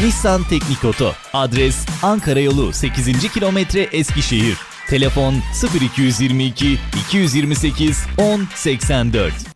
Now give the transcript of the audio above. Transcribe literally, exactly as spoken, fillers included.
Nissan Teknik Oto. Adres Ankara Yolu sekizinci kilometre Eskişehir. Telefon sıfır iki yüz yirmi iki iki yüz yirmi sekiz on seksen dört.